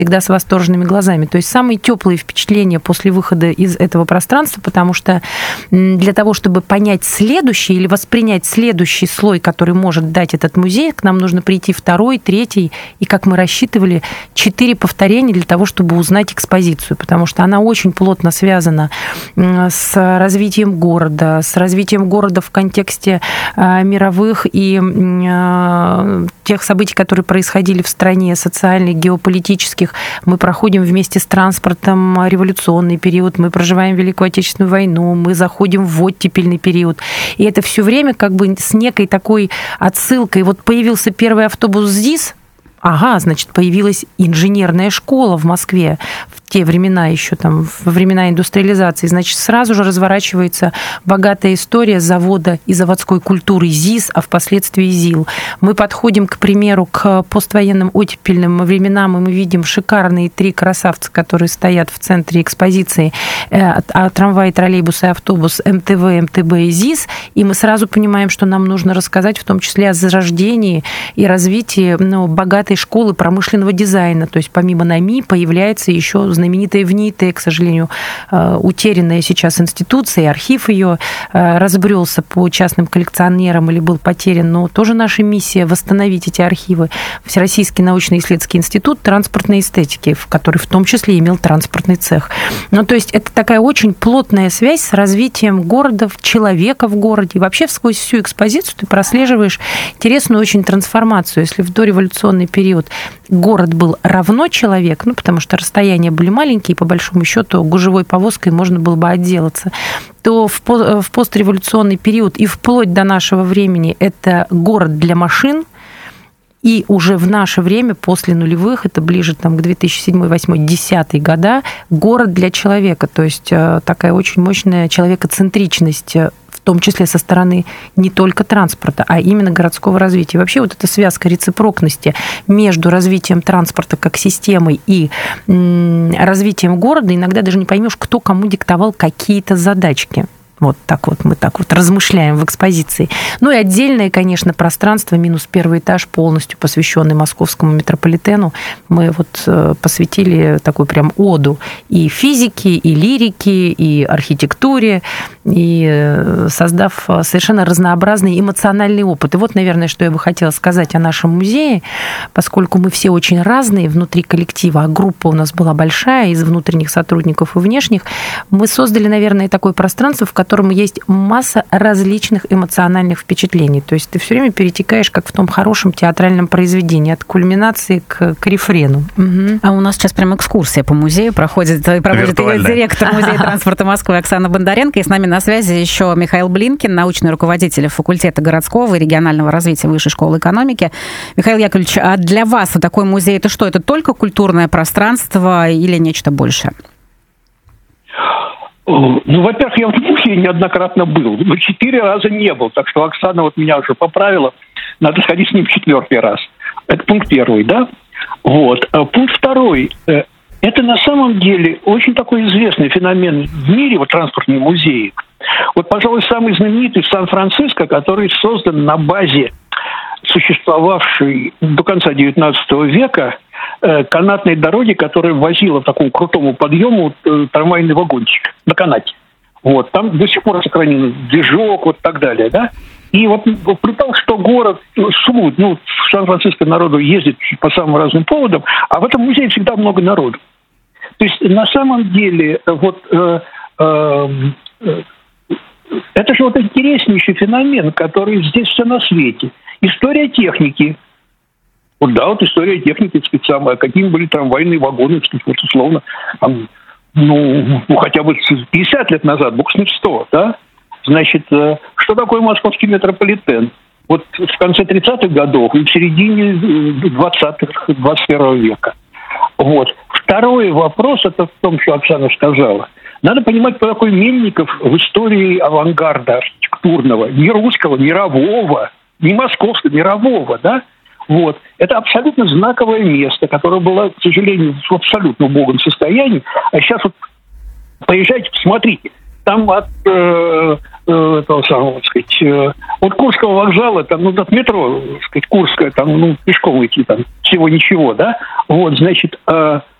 всегда с восторженными глазами. То есть самые теплые впечатления после выхода из этого пространства, потому что для того, чтобы понять следующий или воспринять следующий слой, который может дать этот музей, к нам нужно прийти второй, третий, и, как мы рассчитывали, 4 повторения для того, чтобы узнать экспозицию, потому что она очень плотно связана с развитием города в контексте мировых и тех событий, которые происходили в стране, социальных, геополитических. Мы проходим вместе с транспортом революционный период, мы проживаем Великую Отечественную войну, мы заходим в оттепельный период. И это все время как бы с некой такой отсылкой. Вот появился первый автобус ЗИС, ага, значит, появилась инженерная школа в Москве в те времена еще, там, во времена индустриализации. Значит, сразу же разворачивается богатая история завода и заводской культуры ЗИС, а впоследствии ЗИЛ. Мы подходим, к примеру, к поствоенным оттепельным временам, и мы видим шикарные 3 красавца, которые стоят в центре экспозиции: трамвай, троллейбус и автобус, МТВ, МТБ и ЗИС. И мы сразу понимаем, что нам нужно рассказать в том числе о зарождении и развитии богатой школы промышленного дизайна. То есть помимо НАМИ появляется еще знаменитая ВНИИТ, к сожалению, утерянная сейчас институция, архив ее разбрелся по частным коллекционерам или был потерян, но тоже наша миссия восстановить эти архивы. Всероссийский научно-исследовательский институт транспортной эстетики, который в том числе имел транспортный цех. Ну, то есть это такая очень плотная связь с развитием города, человека в городе. И вообще сквозь всю экспозицию ты прослеживаешь интересную очень трансформацию. Если в дореволюционный период город был равно человек, потому что расстояния были маленькие, и по большому счету гужевой повозкой можно было бы отделаться, то в постреволюционный период и вплоть до нашего времени это город для машин. И уже в наше время, после нулевых, это ближе там, к 2007, 2008, 2010 года, город для человека. То есть такая очень мощная человекоцентричность, в том числе со стороны не только транспорта, а именно городского развития. Вообще вот эта связка рецепрокности между развитием транспорта как системой и развитием города, иногда даже не поймешь, кто кому диктовал какие-то задачки. Вот мы так вот размышляем в экспозиции. Ну и отдельное, конечно, пространство, минус первый этаж, полностью посвященный московскому метрополитену. Мы вот посвятили такую прям оду и физике, и лирике, и архитектуре, и создав совершенно разнообразный эмоциональный опыт. И вот, наверное, что я бы хотела сказать о нашем музее, поскольку мы все очень разные внутри коллектива, а группа у нас была большая из внутренних сотрудников и внешних, мы создали, наверное, такое пространство, в котором есть масса различных эмоциональных впечатлений. То есть ты все время перетекаешь, как в том хорошем театральном произведении, от кульминации к рефрену. Угу. А у нас сейчас прям экскурсия по музею проводит ее директор Музея транспорта Москвы Оксана Бондаренко. И с нами на связи еще Михаил Блинкин, научный руководитель факультета городского и регионального развития Высшей школы экономики. Михаил Яковлевич, а для вас вот такой музей это что? Это только культурное пространство или нечто большее? Ну, во-первых, я в музее неоднократно был, но 4 раза не был. Так что Оксана вот меня уже поправила. Надо сходить с ним 4-й раз. Это пункт 1, да? Вот. Пункт 2. Это на самом деле очень такой известный феномен в мире, вот транспортные музеи. Вот, пожалуй, самый знаменитый в Сан-Франциско, который создан на базе существовавшей до конца XIX века канатной дороги, которая возила в таком крутому подъему трамвайный вагончик на канате. Вот. Там до сих пор сохранен движок, вот так далее, да? И вот при том, что город смут, в Сан-Франциско народу ездит по самым разным поводам, а в этом музее всегда много народу. То есть на самом деле это же вот интереснейший феномен, который здесь все на свете. История техники. Вот да, вот история техники, самая. Какими были трамвайные вагоны, вот условно, там, хотя бы 50 лет назад, бог с ним 100, да? Значит, что такое московский метрополитен? Вот в конце 30-х годов и в середине 20-х, 21 века. Вот. Второй вопрос, это в том, что Оксана сказала. Надо понимать, кто такой Мельников в истории авангарда архитектурного, не русского, мирового, не московского, мирового, да? Вот. Это абсолютно знаковое место, которое было, к сожалению, в абсолютно убогом состоянии. А сейчас вот поезжайте, посмотрите. там от этого самого, так сказать, от Курского вокзала, там, ну, от метро, так сказать, Курская, там, ну, пешком идти, там, всего ничего, да, вот, значит,